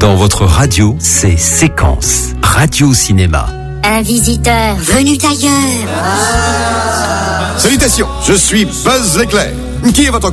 Dans votre radio, c'est Séquence, Radio Cinéma. Un visiteur venu d'ailleurs. Salutations, je suis Buzz l'éclair. Qui est votre commandant ?